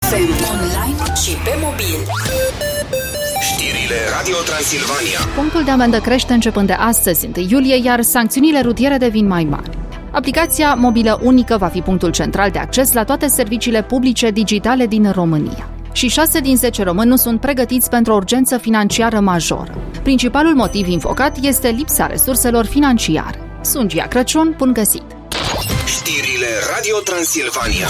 FM, online și pe mobil. Știrile Radio Transilvania. Punctul de amendă crește începând de astăzi, 1 iulie, iar sancțiunile rutiere devin mai mari. Aplicația mobilă unică va fi punctul central de acces la toate serviciile publice digitale din România. Și 6 din 10 români nu sunt pregătiți pentru o urgență financiară majoră. Principalul motiv invocat este lipsa resurselor financiare. Sunt Gia Crăciun, bun găsit! Știrile Radio Transilvania.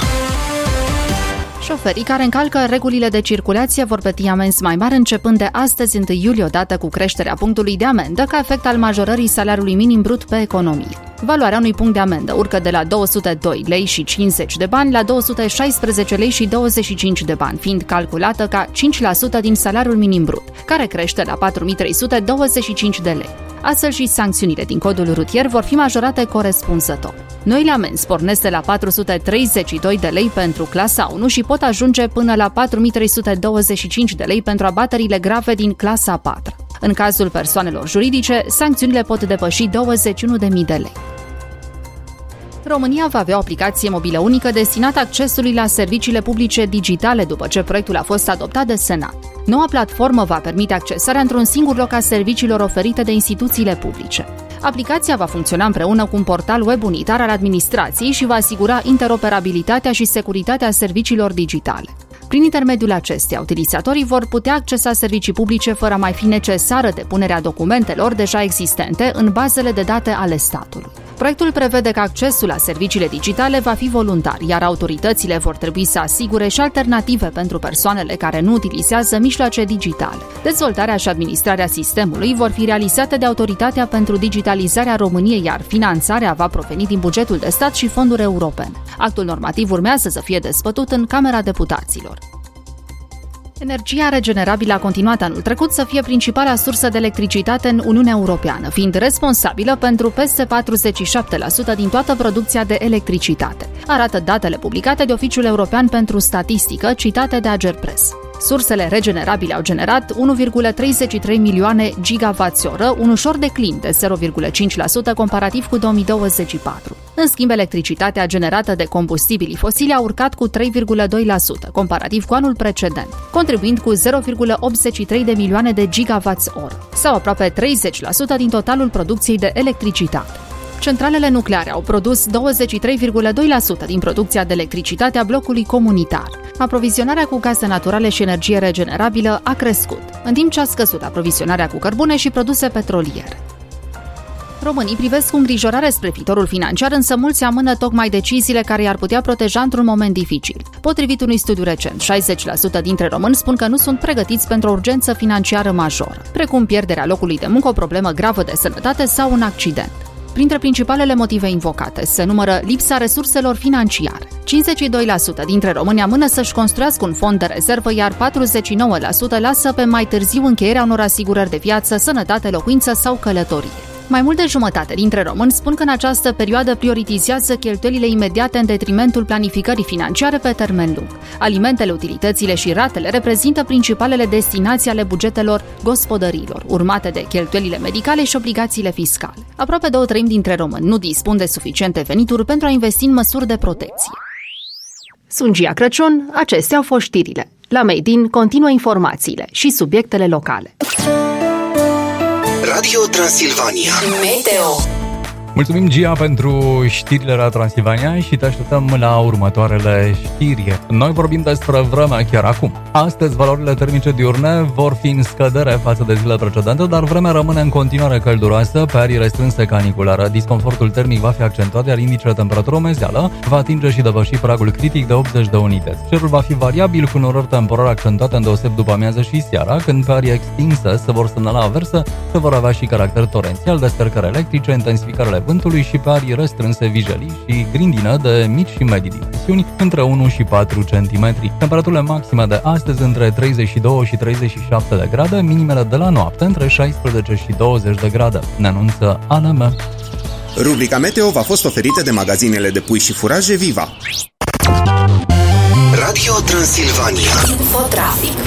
Șoferii care încalcă regulile de circulație vor plăti amenzi mai mari începând de astăzi, 1 iulie, odată cu creșterea punctului de amendă ca efect al majorării salariului minim brut pe economie. Valoarea unui punct de amendă urcă de la 202 lei și 50 de bani la 216 lei și 25 de bani, fiind calculată ca 5% din salariul minim brut, care crește la 4325 de lei. Astfel și sancțiunile din codul rutier vor fi majorate corespunzător. Noile amenzi pornesc de la 432 de lei pentru clasa 1 și pot ajunge până la 4325 de lei pentru abaterile grave din clasa 4. În cazul persoanelor juridice, sancțiunile pot depăși 21.000 de lei. România va avea o aplicație mobilă unică destinată accesului la serviciile publice digitale după ce proiectul a fost adoptat de Senat. Noua platformă va permite accesarea într-un singur loc a serviciilor oferite de instituțiile publice. Aplicația va funcționa împreună cu un portal web unitar al administrației și va asigura interoperabilitatea și securitatea serviciilor digitale. Prin intermediul acesteia, utilizatorii vor putea accesa servicii publice fără a mai fi necesară depunerea documentelor deja existente în bazele de date ale statului. Proiectul prevede că accesul la serviciile digitale va fi voluntar, iar autoritățile vor trebui să asigure și alternative pentru persoanele care nu utilizează mijloace digitale. Dezvoltarea și administrarea sistemului vor fi realizate de Autoritatea pentru Digitalizarea României, iar finanțarea va proveni din bugetul de stat și fonduri europene. Actul normativ urmează să fie dezbătut în Camera Deputaților. Energia regenerabilă a continuat anul trecut să fie principala sursă de electricitate în Uniunea Europeană, fiind responsabilă pentru peste 47% din toată producția de electricitate, arată datele publicate de Oficiul European pentru Statistică, citate de Agerpres. Sursele regenerabile au generat 1,33 milioane gigawatts-oră, un ușor declin de 0,5% comparativ cu 2024. În schimb, electricitatea generată de combustibilii fosili a urcat cu 3,2%, comparativ cu anul precedent, contribuind cu 0,83 de milioane de gigawatts-oră, sau aproape 30% din totalul producției de electricitate. Centralele nucleare au produs 23,2% din producția de electricitate a blocului comunitar. Aprovizionarea cu gaze naturale și energie regenerabilă a crescut, în timp ce a scăzut aprovizionarea cu cărbune și produse petroliere. Românii privesc cu îngrijorare spre viitorul financiar, însă mulți amână tocmai deciziile care i-ar putea proteja într-un moment dificil. Potrivit unui studiu recent, 60% dintre români spun că nu sunt pregătiți pentru o urgență financiară majoră, precum pierderea locului de muncă, o problemă gravă de sănătate sau un accident. Printre principalele motive invocate se numără lipsa resurselor financiare. 52% dintre români amână să-și construiască un fond de rezervă, iar 49% lasă pe mai târziu încheierea unor asigurări de viață, sănătate, locuință sau călătorie. Mai mult de jumătate dintre români spun că în această perioadă prioritizează cheltuielile imediate în detrimentul planificării financiare pe termen lung. Alimentele, utilitățile și ratele reprezintă principalele destinații ale bugetelor gospodăriilor, urmate de cheltuielile medicale și obligațiile fiscale. Aproape 2/3 dintre români nu dispun de suficiente venituri pentru a investi în măsuri de protecție. Sunt Gia Crăciun, acestea au fost știrile. La Made in continuă informațiile și subiectele locale. Radio Transilvania. Meteo. Mulțumim, Gia, pentru știrile la Transilvania și te așteptăm la următoarele știri. Noi vorbim despre vreme chiar acum. Astăzi, valorile termice diurne vor fi în scădere față de zilele precedente, dar vremea rămâne în continuare călduroasă, pe arii restrânse caniculară. Disconfortul termic va fi accentuat, iar indicele temperatură mezeală va atinge și depăși pragul critic de 80 de unități. Cerul va fi variabil, cu norări temporare accentuate îndeoseb după amiază și seara, când pe arii extinse se vor semnala averse, se vor avea și caracter torențial, descărcări electrice, intensificările vântului și pe arii restrânse vijelii și grindină de mici și medii dimensiuni, între 1 și 4 cm. Temperaturile maxime de astăzi între 32 și 37 de grade, minimele de la noapte între 16 și 20 de grade. Ne anunță ANM. Rubrica Meteo v-a fost oferită de magazinele de pui și furaje Viva. Radio Transilvania. Infotrafic.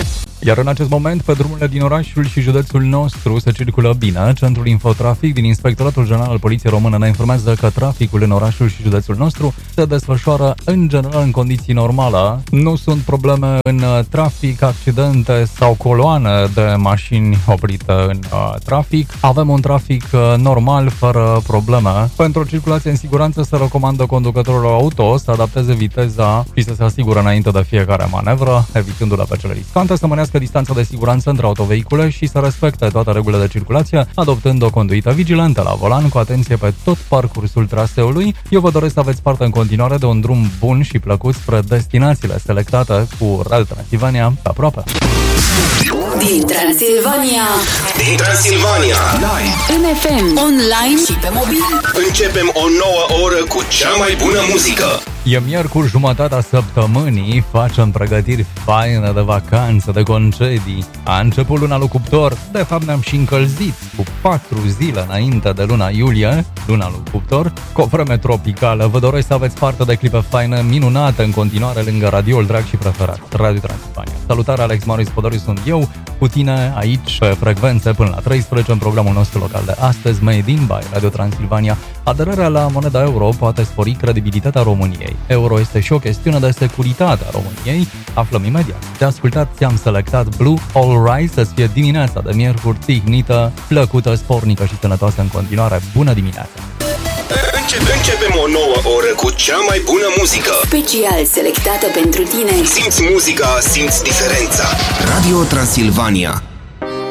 Iar în acest moment, pe drumurile din orașul și județul nostru se circulă bine. Centrul Infotrafic din Inspectoratul General al Poliției Române ne informează că traficul în orașul și județul nostru se desfășoară în general în condiții normale. Nu sunt probleme în trafic, accidente sau coloane de mașini oprite în trafic. Avem un trafic normal, fără probleme. Pentru o circulație în siguranță se recomandă conducătorilor auto să adapteze viteza și să se asigure înainte de fiecare manevră, evitându-le pe cele riscante, să mărească distanța de siguranță între autovehicule și să respecte toate regulile de circulație, adoptând o conduită vigilentă la volan, cu atenție pe tot parcursul traseului. Eu vă doresc să aveți parte în continuare de un drum bun și plăcut spre destinațiile selectate cu Rail Transilvania pe aproape. Din Transilvania Live în FM, online și pe mobil. Începem o nouă oră cu cea mai bună muzică. E miercuri, jumătatea săptămânii, facem pregătiri faine de vacanță, de concedii. A început luna lui Cuptor, de fapt ne-am și încălzit cu 4 zile înainte de luna iulie, luna lui Cuptor, cu o vreme tropicală. Vă doresc să aveți parte de clipe faine, minunate în continuare lângă radioul drag și preferat, Radio Transilvania. Salutare, Alex Marius Podoriu sunt eu, cu tine aici pe frecvențe până la 13 în programul nostru local de astăzi, Made in by Radio Transilvania. Aderarea la moneda euro poate spori credibilitatea României. Euro este și o chestiune de securitate a României. Aflăm imediat. De ascultat, ți-am selectat Blue All Rise să fie dimineața de miercuri tihnită, plăcută, spornică și sănătoasă în continuare. Bună dimineața! Începem o nouă oră cu cea mai bună muzică. Special selectată pentru tine. Simți muzica, simți diferența. Radio Transilvania.